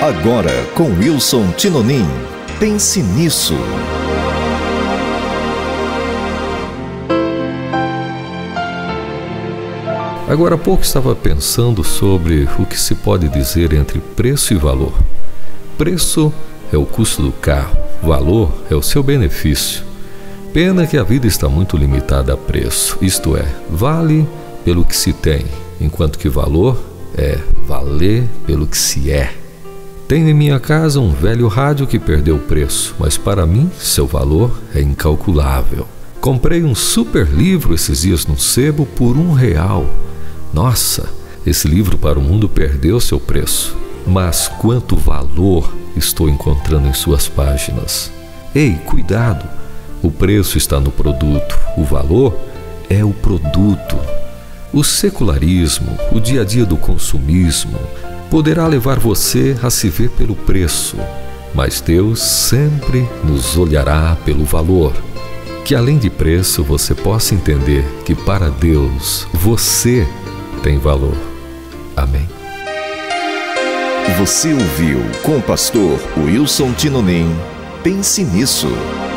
Agora com Wilson Tinonim. Pense nisso. Agora há pouco estava pensando sobre o que se pode dizer entre preço e valor. Preço é o custo do carro, valor é o seu benefício. Pena que a vida está muito limitada a preço, isto é, vale pelo que se tem, enquanto que valor é valer pelo que se é. Tenho em minha casa um velho rádio que perdeu o preço, mas para mim seu valor é incalculável. Comprei um super livro esses dias no sebo por R$1. Nossa, esse livro para o mundo perdeu seu preço, mas quanto valor estou encontrando em suas páginas. Ei, cuidado! O preço está no produto, o valor é o produto. O secularismo, o dia a dia do consumismo, poderá levar você a se ver pelo preço, mas Deus sempre nos olhará pelo valor. Que além de preço você possa entender que para Deus você tem valor. Amém. Você ouviu com o pastor Wilson Tinonim. Pense nisso.